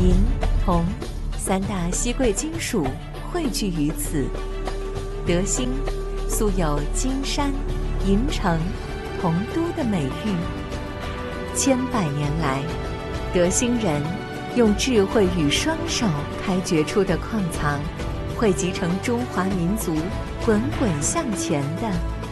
银、铜三大稀贵金属汇聚于此。德兴素有金山、银城、铜都的美誉。千百年来，德兴人用智慧与双手开掘出的矿藏，汇集成中华民族滚滚向前的